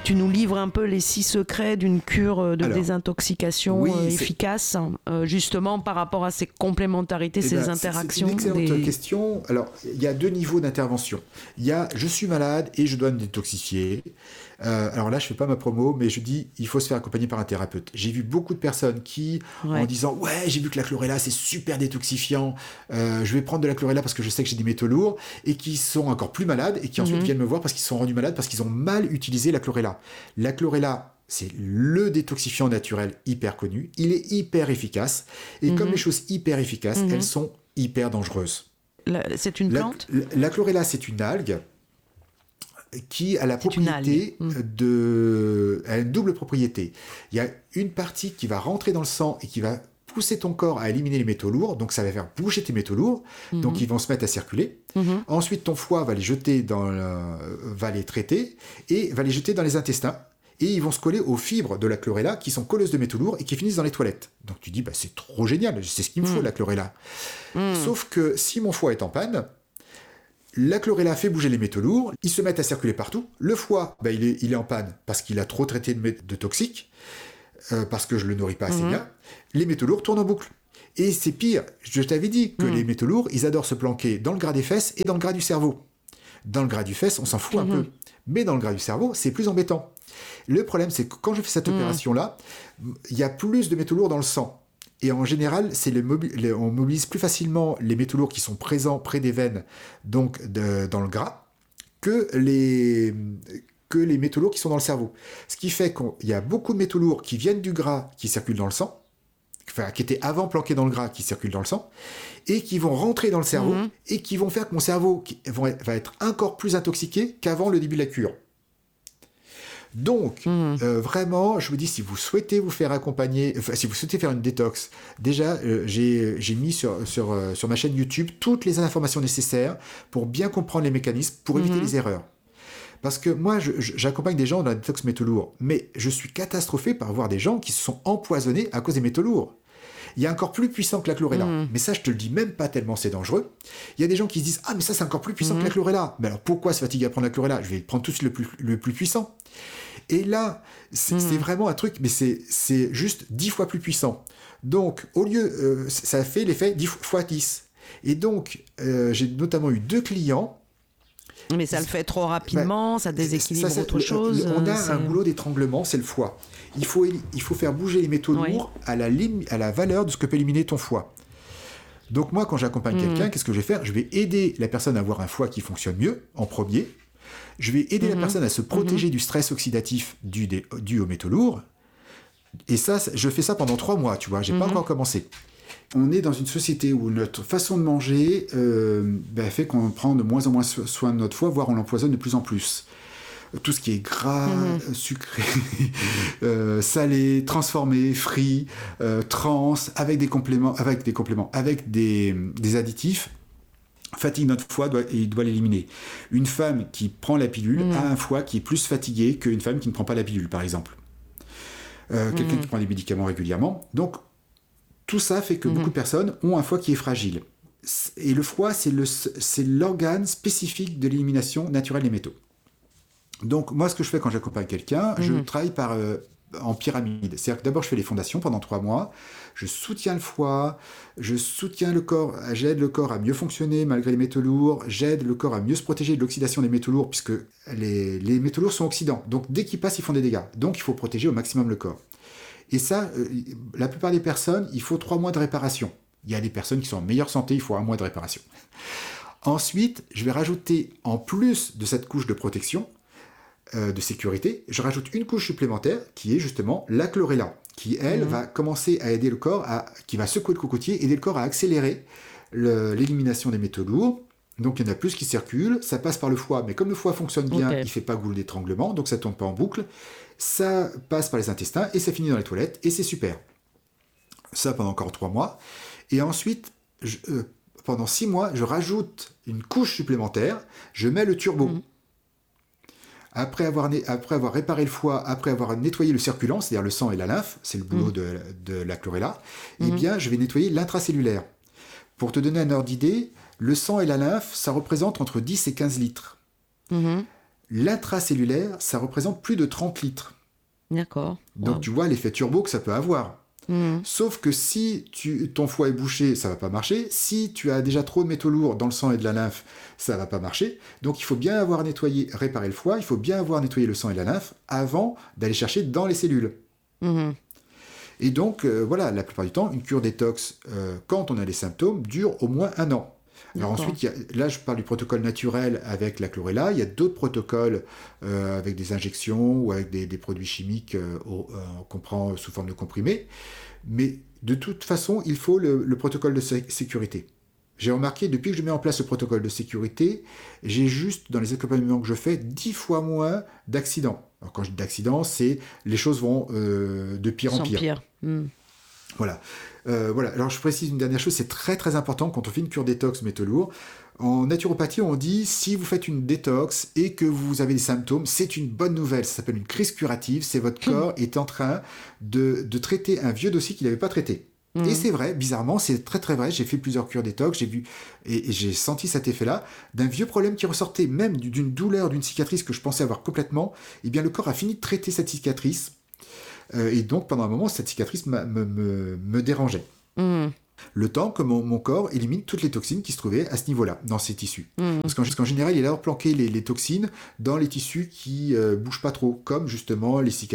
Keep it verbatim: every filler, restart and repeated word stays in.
tu nous livres un peu les six secrets d'une cure de Alors, désintoxication oui, efficace, euh, justement par rapport à ces complémentarités, eh ces ben, interactions. C'est une excellente des... question. Alors, il y a deux niveaux d'intervention. Il y a je suis malade et je dois me détoxifier. Euh, alors là, je fais pas ma promo, mais je dis il faut se faire accompagner par un thérapeute. J'ai vu beaucoup de personnes qui, ouais. en disant ouais, j'ai vu que la chlorella c'est super détoxifiant, euh, je vais prendre de la chlorella parce que je sais que j'ai des métaux lourds, et qui sont encore plus malades et qui ensuite mm-hmm. viennent me voir parce qu'ils sont rendus malades parce qu'ils ont mal utilisé la chlorella. La chlorella, c'est le détoxifiant naturel hyper connu. Il est hyper efficace. Et mm-hmm. comme les choses hyper efficaces, mm-hmm. elles sont hyper dangereuses. La, c'est une plante ? La, la chlorella, c'est une algue qui a la c'est propriété de... a une double propriété. Il y a une partie qui va rentrer dans le sang et qui va pousser ton corps à éliminer les métaux lourds, donc ça va faire bouger tes métaux lourds, mmh. donc ils vont se mettre à circuler. Mmh. Ensuite, ton foie va les jeter dans le... va les traiter et va les jeter dans les intestins. Et ils vont se coller aux fibres de la chlorella qui sont colleuses de métaux lourds et qui finissent dans les toilettes. Donc tu dis, bah, c'est trop génial, c'est ce qu'il me mmh. faut, la chlorella. Mmh. Sauf que si mon foie est en panne, la chlorella fait bouger les métaux lourds, ils se mettent à circuler partout. Le foie, bah, il, est, il est en panne parce qu'il a trop traité de, de toxiques, euh, parce que je le nourris pas assez mmh. bien. Les métaux lourds tournent en boucle. Et c'est pire, je t'avais dit que mmh. les métaux lourds, ils adorent se planquer dans le gras des fesses et dans le gras du cerveau. Dans le gras du fesses, on s'en fout mmh. un peu. Mais dans le gras du cerveau, c'est plus embêtant. Le problème, c'est que quand je fais cette mmh. opération-là, il y a plus de métaux lourds dans le sang. Et en général, c'est les mobi- les, on mobilise plus facilement les métaux lourds qui sont présents près des veines, donc de, dans le gras, que les, que les métaux lourds qui sont dans le cerveau. Ce qui fait qu'il y a beaucoup de métaux lourds qui viennent du gras, qui circulent dans le sang, enfin, qui étaient avant planqués dans le gras, qui circulent dans le sang, et qui vont rentrer dans le cerveau, mmh. et qui vont faire que mon cerveau qui, vont, va être encore plus intoxiqué qu'avant le début de la cure. Donc, mmh. euh, vraiment, je vous dis, si vous souhaitez vous faire accompagner, enfin, si vous souhaitez faire une détox, déjà, euh, j'ai, j'ai mis sur, sur, euh, sur ma chaîne YouTube toutes les informations nécessaires pour bien comprendre les mécanismes, pour éviter mmh. les erreurs. Parce que moi, je, je, j'accompagne des gens dans la détox métaux lourds, mais je suis catastrophé par voir des gens qui se sont empoisonnés à cause des métaux lourds. Il y a encore plus puissant que la chlorella. Mmh. Mais ça, je te le dis même pas tellement c'est dangereux. Il y a des gens qui se disent « Ah, mais ça, c'est encore plus puissant mmh. que la chlorella. » Mais alors, pourquoi se fatiguer à prendre la chlorella ? Je vais prendre tout de suite le plus, le plus puissant. Et là, c'est, mmh. c'est vraiment un truc, mais c'est, c'est juste dix fois plus puissant. Donc, au lieu... Euh, ça fait l'effet dix fois dix. Et donc, euh, j'ai notamment eu deux clients. Mais ça le fait trop rapidement, bah, ça déséquilibre ça, autre chose. On a c'est... un goulot d'étranglement, c'est le foie. Il faut, il faut faire bouger les métaux oui. lourds à la, lim, à la valeur de ce que peut éliminer ton foie. Donc moi, quand j'accompagne mmh. quelqu'un, qu'est-ce que je vais faire ? Je vais aider la personne à avoir un foie qui fonctionne mieux, en premier. Je vais aider mmh. la personne à se protéger mmh. du stress oxydatif dû, des, dû aux métaux lourds. Et ça, je fais ça pendant trois mois, tu vois, j'ai mmh. pas encore commencé. On est dans une société où notre façon de manger euh, ben, fait qu'on prend de moins en moins soin de notre foie, voire on l'empoisonne de plus en plus. Tout ce qui est gras, mmh. sucré, euh, salé, transformé, frit, euh, trans, avec des compléments, avec des compléments, avec des, des additifs, fatigue notre foie doit, et il doit l'éliminer. Une femme qui prend la pilule mmh. a un foie qui est plus fatigué qu'une femme qui ne prend pas la pilule, par exemple. Euh, mmh. Quelqu'un qui prend des médicaments régulièrement. Donc, tout ça fait que mmh. beaucoup de personnes ont un foie qui est fragile. Et le foie, c'est, le, c'est l'organe spécifique de l'élimination naturelle des métaux. Donc, moi, ce que je fais quand j'accompagne quelqu'un, mmh. je travaille par, euh, en pyramide. C'est-à-dire que d'abord, je fais les fondations pendant trois mois. Je soutiens le foie, je soutiens le corps, j'aide le corps à mieux fonctionner malgré les métaux lourds, j'aide le corps à mieux se protéger de l'oxydation des métaux lourds, puisque les, les métaux lourds sont oxydants. Donc, dès qu'ils passent, ils font des dégâts. Donc, il faut protéger au maximum le corps. Et ça, euh, la plupart des personnes, il faut trois mois de réparation. Il y a des personnes qui sont en meilleure santé, il faut un mois de réparation. Ensuite, je vais rajouter, en plus de cette couche de protection, euh, de sécurité, je rajoute une couche supplémentaire qui est justement la chlorella, qui, elle, mmh. va commencer à aider le corps, à, qui va secouer le cocotier, aider le corps à accélérer le, l'élimination des métaux lourds. Donc, il y en a plus qui circulent, ça passe par le foie, mais comme le foie fonctionne bien, okay. il ne fait pas goulot d'étranglement, donc ça ne tourne pas en boucle. Ça passe par les intestins et ça finit dans les toilettes et c'est super. Ça pendant encore trois mois. Et ensuite, je, euh, pendant six mois, je rajoute une couche supplémentaire, je mets le turbo. Mmh. Après avoir, après avoir réparé le foie, après avoir nettoyé le circulant, c'est-à-dire le sang et la lymphe, c'est le boulot mmh. de, de la chlorella, mmh. eh bien, je vais nettoyer l'intracellulaire. Pour te donner un ordre d'idée, le sang et la lymphe, ça représente entre dix et quinze litres. Mmh. L'intracellulaire, ça représente plus de trente litres. D'accord. Donc Wow. tu vois l'effet turbo que ça peut avoir. Mmh. Sauf que si tu, ton foie est bouché, ça va pas marcher. Si tu as déjà trop de métaux lourds dans le sang et de la lymphe, ça va pas marcher. Donc il faut bien avoir nettoyé, réparé le foie, il faut bien avoir nettoyé le sang et la lymphe avant d'aller chercher dans les cellules. Mmh. Et donc euh, voilà, la plupart du temps, une cure détox, euh, quand on a des symptômes, dure au moins un an. Alors D'accord. ensuite, il y a, là je parle du protocole naturel avec la chlorella, il y a d'autres protocoles euh, avec des injections ou avec des, des produits chimiques euh, au, euh, qu'on prend sous forme de comprimés. Mais de toute façon, il faut le, le protocole de sé- sécurité. J'ai remarqué, depuis que je mets en place le protocole de sécurité, j'ai juste, dans les accompagnements que je fais, dix fois moins d'accidents. Alors quand je dis d'accidents, c'est les choses vont euh, de pire en Sans pire. pire. Mmh. Voilà. Euh, voilà. Alors je précise une dernière chose, c'est très très important quand on fait une cure détox métaux lourds. En naturopathie, on dit si vous faites une détox et que vous avez des symptômes, c'est une bonne nouvelle. Ça s'appelle une crise curative. C'est votre corps est en train de, de traiter un vieux dossier qu'il n'avait pas traité. Mmh. Et c'est vrai, bizarrement, c'est très très vrai. J'ai fait plusieurs cures détox, j'ai vu et, et j'ai senti cet effet-là d'un vieux problème qui ressortait même d'une douleur, d'une cicatrice que je pensais avoir complètement. Eh bien, le corps a fini de traiter cette cicatrice. Euh, et donc, pendant un moment, cette cicatrice me, me, me dérangeait. Mmh. Le temps que mon, mon corps élimine toutes les toxines qui se trouvaient à ce niveau-là, dans ces tissus. Mmh. Parce qu'en, qu'en général, il a alors planqué les, les toxines dans les tissus qui ne euh, bougent pas trop, comme justement les cicatrices.